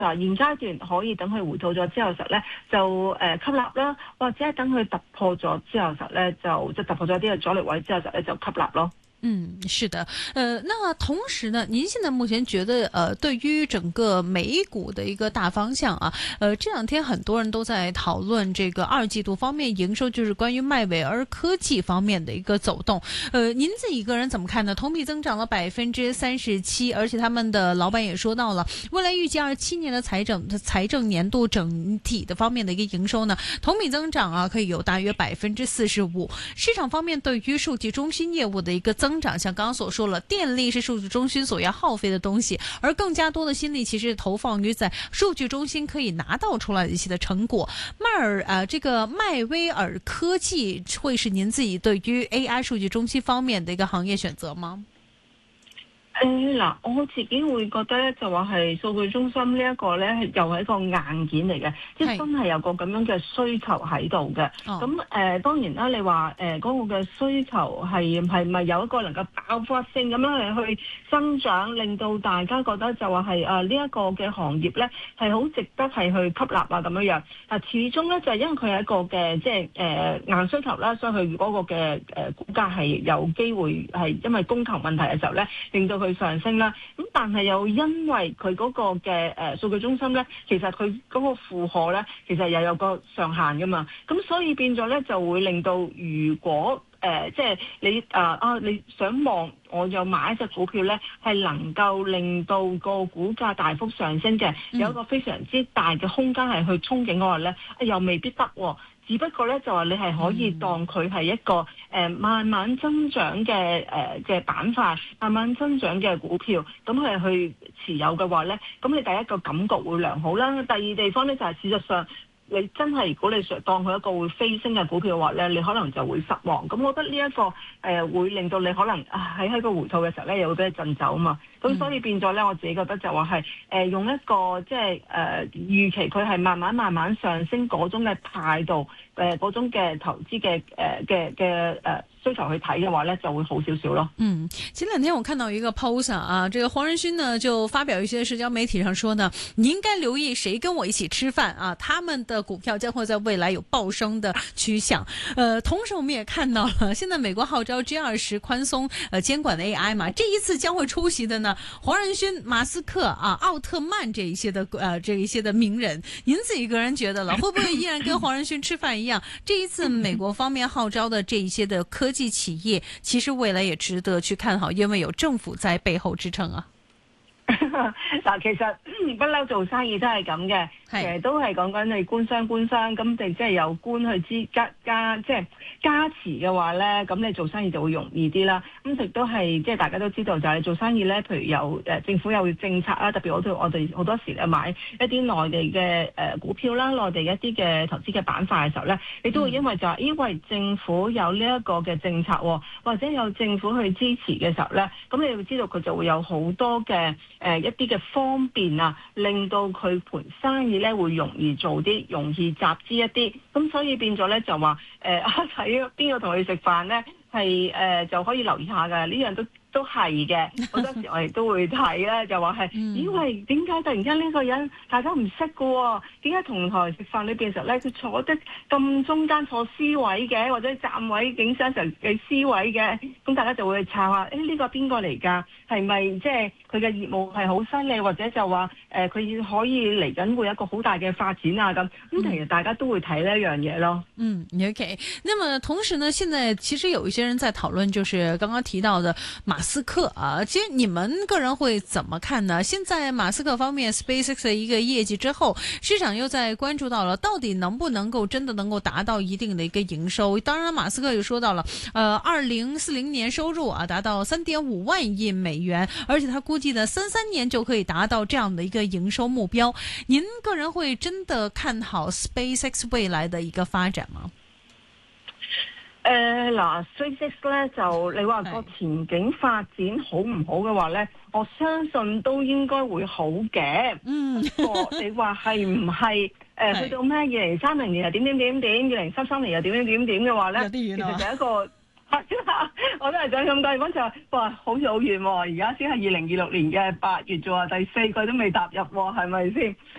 嗱，現階段可以等佢回吐咗之後實咧，就吸納啦，或者等佢突破咗之後實咧，就即係突破咗啲嘅阻力位之後實咧，就吸納咯。 嗯，是的，那同時呢，您現在目前覺得，對於整個美股的一個大方向啊，這兩天很多人都在討論這個二季度方面營收，就是關於邁威爾科技方面的一個走動。您自己個人怎麼看呢？同比增長了37%，而且他們的老闆也說到了，未來預計27年的財政年度整體的方面的一個營收呢，同比增長啊，可以有大約45%。市場方面對於數據中心業務的一個增長，像剛剛所說了，電力是數據中心所要耗費的東西，而更加多的心力其實投放於在數據中心可以拿到出來的一些的成果。這個邁威爾科技會是您自己對於 AI 數據中心方面的一個行業選擇嗎？ 嗱，我自己會覺得咧，就話係數據中心呢一個咧，又係一個硬件嚟嘅，即係真係有個咁樣嘅需求喺度嘅。咁當然啦，你話嗰個嘅需求係咪有一個能夠爆發性咁樣嚟去增長，令到大家覺得就話係呢一個嘅行業咧係好值得係去吸納啊咁樣樣。但始終咧就係因為佢係一個嘅即係硬需求啦，所以佢嗰個嘅股價係有機會係因為供求問題嘅時候咧，令到佢上升啦，咁但係又因為佢嗰個嘅數據中心咧，其實佢嗰個負荷咧，其實又有個上限噶嘛，咁所以變咗咧就會令到如果即係你你想望我又買一隻股票咧，係能夠令到個股價大幅上升嘅，有一個非常之大嘅空間係去憧憬嘅話咧，又未必得喎。只不過咧就話你係可以當佢係一個慢慢增長嘅板塊，慢慢增長嘅股票，咁係去持有嘅話咧，咁你第一個感覺會良好啦。第二地方咧就係事實上，你真係如果你當佢一個會飛升嘅股票嘅話咧，你可能就會失望。咁我覺得呢一個會令到你可能喺個回吐嘅時候咧，又會俾你震走啊嘛。咁所以變咗咧，我自己覺得就話係用一個即係預期佢係慢慢上升嗰種嘅態度，嗰種嘅投資嘅需求去睇嘅話呢，就會好少少咯。 前兩天我看到一個 post 啊，這個黃仁勳呢就發表一些社交媒體上說呢，你應該留意誰跟我一起吃飯啊，他們的股票將會在未來有暴升的趨向。同時我們也看到了，現在美國號召 G20 寬鬆監管的 AI 嘛，這一次將會出席的呢，黃仁勳、馬斯克啊、奧特曼這一些的名人，您自己個人覺得了，會不會依然跟黃仁勳吃飯一樣？這一次美國方面號召的這一些的科技企業，其實未來也值得去看好，因為有政府在背後支撐啊。 嗱，其實不嬲做生意都係咁嘅，其實都係講緊你官商，咁你即係有官去加持嘅話咧，咁你做生意就會容易啲啦。咁亦都係即係大家都知道，就係做生意咧，譬如有政府有政策啦，特別我哋好多時買一啲內地嘅股票啦，內地一啲嘅投資嘅板塊嘅時候咧，你都會因為就係因為政府有呢一個嘅政策，或者有政府去支持嘅時候咧，咁你會知道佢就會有好多嘅一啲嘅方便啊，令到佢盤生意咧會容易做啲，容易集資一啲，咁所以變咗咧就話睇邊個同佢食飯咧，係就可以留意下㗎，呢樣都係嘅，好多時我哋都會睇咧，就話係，因為點解突然間呢個人大家唔識嘅喎？點解同台食飯裏邊嘅時候咧，佢坐得咁中間坐 C 位嘅，或者站位影相時候嘅 C 位嘅，咁大家就會查下，呢個邊個嚟㗎？係咪即係佢嘅業務係好犀利，或者就話佢可以嚟緊會有一個好大嘅發展啊咁？咁其實大家都會睇呢一樣嘢咯。 OK。那麼同時呢，現在其實有一些人在討論，就是剛剛提到的馬斯克啊，其實你們個人會怎麼看呢？現在馬斯克方面 SpaceX 的一個業績之後，市場又在關注到了，到底能不能夠真的能夠達到一定的一個營收？當然，馬斯克又說到了，2040年收入啊達到3.5萬億美元，而且他估計呢33年就可以達到這樣的一個營收目標。您個人會真的看好 SpaceX 未來的一個發展嗎？ SpaceX 咧就你話個前景發展好唔好嘅話咧，我相信都應該會好嘅。不過你話係唔係去到咩2030年又點，2033年又點嘅話咧，其實就一個我都係想咁計，嗰就話哇，好似好遠喎，而家先係2026年嘅8月啫喎，第4季都未踏入喎，係咪先？